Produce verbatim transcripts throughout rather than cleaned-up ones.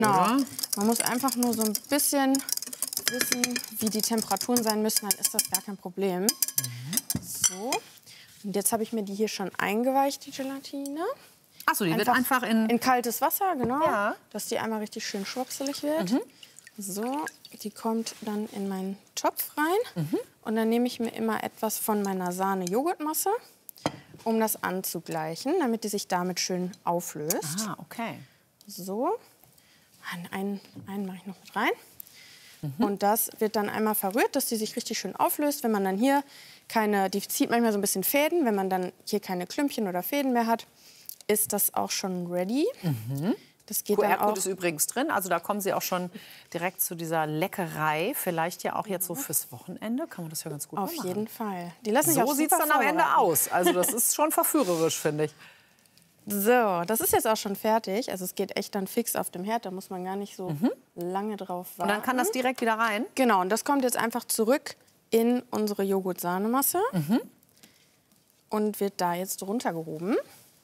Genau. oder? Man muss einfach nur so ein bisschen wissen, wie die Temperaturen sein müssen, dann ist das gar kein Problem. Mhm. So. Und jetzt habe ich mir die hier schon eingeweicht, die Gelatine. Achso, die einfach wird einfach in... in kaltes Wasser, genau. Ja. Dass die einmal richtig schön schwuchselig wird. Mhm. So, die kommt dann in meinen Topf rein. Mhm. Und dann nehme ich mir immer etwas von meiner Sahne-Joghurtmasse, um das anzugleichen, damit die sich damit schön auflöst. Ah, okay. So, einen, einen mache ich noch mit rein. Mhm. Und das wird dann einmal verrührt, dass die sich richtig schön auflöst. Wenn man dann hier keine, die zieht manchmal so ein bisschen Fäden, wenn man dann hier keine Klümpchen oder Fäden mehr hat, ist das auch schon ready. Mhm. Das geht dann auch. Q R-Code ist übrigens drin, also da kommen Sie auch schon direkt zu dieser Leckerei. Vielleicht ja auch jetzt so fürs Wochenende, kann man das ja ganz gut Auf machen. jeden Fall. Die lassen sich So auch sieht es super dann am Ende vorbereiten. aus. Also das ist schon verführerisch, finde ich. So, das ist jetzt auch schon fertig. Also es geht echt dann fix auf dem Herd. Da muss man gar nicht so mhm. lange drauf warten. Und dann kann das direkt wieder rein? Genau, und das kommt jetzt einfach zurück in unsere Joghurt-Sahne-Masse. Mhm. Und wird da jetzt runtergehoben.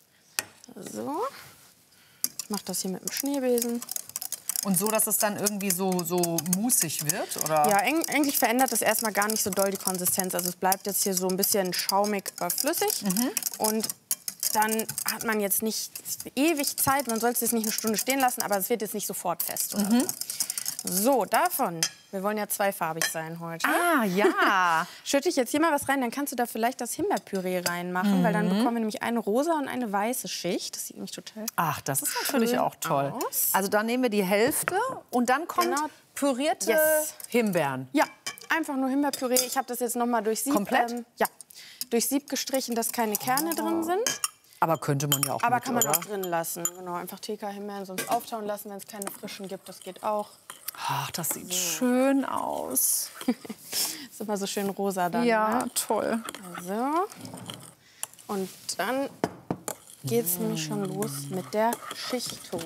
So. Ich mache das hier mit dem Schneebesen. Und so, dass es dann irgendwie so, so musig wird, oder? Ja, eigentlich verändert das erstmal gar nicht so doll die Konsistenz. Also es bleibt jetzt hier so ein bisschen schaumig, aber flüssig. Mhm. Und dann hat man jetzt nicht ewig Zeit. Man soll es jetzt nicht eine Stunde stehen lassen, aber es wird jetzt nicht sofort fest. Oder mhm. so. So, davon. Wir wollen ja zweifarbig sein heute. Ah, ja. Schütte ich jetzt hier mal was rein, dann kannst du da vielleicht das Himbeerpüree reinmachen, mhm. weil dann bekommen wir nämlich eine rosa und eine weiße Schicht. Das sieht nämlich total Ach, das ist natürlich auch toll. Aus. Also dann nehmen wir die Hälfte und dann kommt genau. pürierte yes. Himbeeren. Ja, einfach nur Himbeerpüree. Ich habe das jetzt noch mal durch Sieb. Komplett? Ähm, ja, durch Sieb gestrichen, dass keine Kerne oh. drin sind. Aber könnte man ja auch Aber mit, kann man oder? auch drin lassen. Genau, einfach T K-Himbeeren sonst auftauen lassen, wenn es keine frischen gibt. Das geht auch. Ach, das sieht so schön aus. Ist immer so schön rosa dann. Ja, ne? toll. So. Und dann geht es mm. nämlich schon los mit der Schichtung.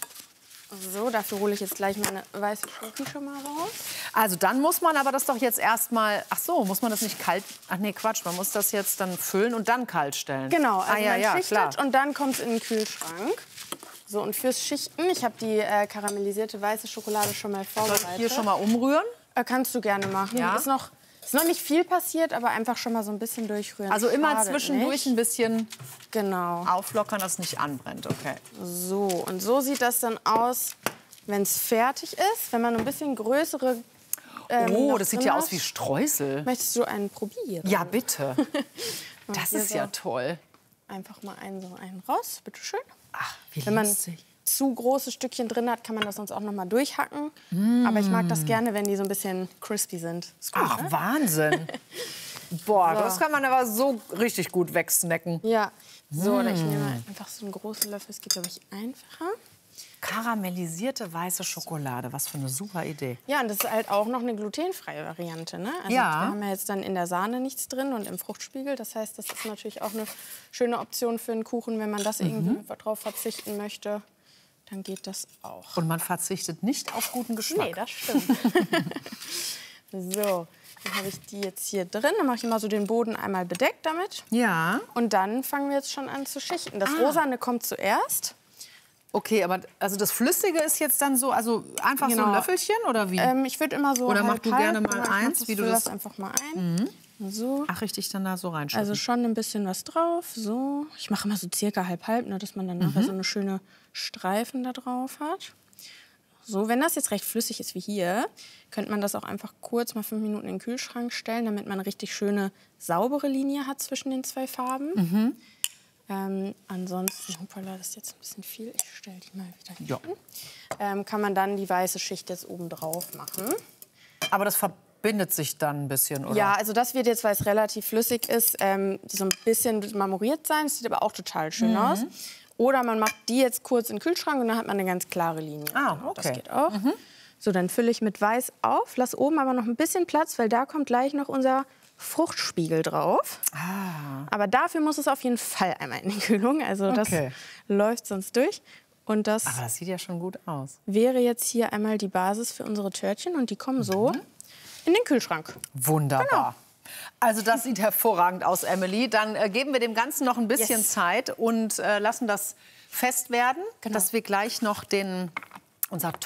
So, dafür hole ich jetzt gleich meine weiße Schoki schon mal raus. Also dann muss man aber das doch jetzt erstmal... Ach so, muss man das nicht kalt... Ach nee, Quatsch, man muss das jetzt dann füllen und dann kalt stellen. Genau, also ah, ja, man ja, schichtet klar. und dann kommt es in den Kühlschrank. So, und fürs Schichten, ich habe die äh, karamellisierte weiße Schokolade schon mal vorbereitet. Soll ich hier schon mal umrühren? Äh, kannst du gerne machen. Ja. Ist noch, ist noch nicht viel passiert, aber einfach schon mal so ein bisschen durchrühren. Also immer Schadet zwischendurch nicht. ein bisschen genau. auflockern, dass es nicht anbrennt. Okay. So, und so sieht das dann aus, wenn es fertig ist. Wenn man ein bisschen größere... Ähm, oh, das sieht ja hast. aus wie Streusel. Möchtest du einen probieren? Ja, bitte. Das ist ja toll. Einfach mal einen, so einen raus, bitteschön. Ach, wie Wenn man lustig. zu große Stückchen drin hat, kann man das sonst auch noch mal durchhacken. Mm. Aber ich mag das gerne, wenn die so ein bisschen crispy sind. Ist gut, Ach, ne? Wahnsinn. Boah, So. das kann man aber so richtig gut wegsnacken. Ja. So, mm. oder ich nehme einfach so einen großen Löffel. Es geht, glaube ich, einfacher. Karamellisierte weiße Schokolade, was für eine super Idee. Ja, und das ist halt auch noch eine glutenfreie Variante. Ne? Also ja. Wir haben ja jetzt dann in der Sahne nichts drin und im Fruchtspiegel. Das heißt, das ist natürlich auch eine schöne Option für einen Kuchen, wenn man das mhm. irgendwie drauf verzichten möchte. Dann geht das auch. Und man verzichtet nicht auf guten Geschmack. Nee, das stimmt. So, dann habe ich die jetzt hier drin. Dann mache ich immer so den Boden einmal bedeckt damit. Ja. Und dann fangen wir jetzt schon an zu schichten. Das ah. Rosane kommt zuerst. Okay, aber also das Flüssige ist jetzt dann so, also einfach genau. so ein Löffelchen oder wie? Ähm, ich würde immer so Oder halb, mach du halb, gerne mal oder eins, wie du das... einfach mal ein. Mhm. So. Ach, richtig, dann da so reinschütten. Also schon ein bisschen was drauf. So. Ich mache immer so circa halb halb, ne, dass man dann nachher mhm. so eine schöne Streifen da drauf hat. So, wenn das jetzt recht flüssig ist wie hier, könnte man das auch einfach kurz mal fünf Minuten in den Kühlschrank stellen, damit man eine richtig schöne saubere Linie hat zwischen den zwei Farben. Mhm. Ähm, ansonsten, hoppala, das ist jetzt ein bisschen viel. Ich stelle die mal wieder hin. Ja. Ähm, kann man dann die weiße Schicht jetzt oben drauf machen. Aber das verbindet sich dann ein bisschen, oder? Ja, also das wird jetzt, weil es relativ flüssig ist, ähm, so ein bisschen marmoriert sein. Das sieht aber auch total schön mhm. aus. Oder man macht die jetzt kurz in den Kühlschrank und dann hat man eine ganz klare Linie. Ah, okay. Das geht auch. Mhm. So, dann fülle ich mit Weiß auf. Lass oben aber noch ein bisschen Platz, weil da kommt gleich noch unser Fruchtspiegel drauf. Ah. Aber dafür muss es auf jeden Fall einmal in die Kühlung. Also das okay. läuft sonst durch. Und das, Aber das sieht ja schon gut aus. wäre jetzt hier einmal die Basis für unsere Törtchen. Und die kommen so mhm. in den Kühlschrank. Wunderbar. Genau. Also das sieht hervorragend aus, Emily. Dann äh, geben wir dem Ganzen noch ein bisschen yes. Zeit und äh, lassen das fest werden, genau. dass wir gleich noch den, unser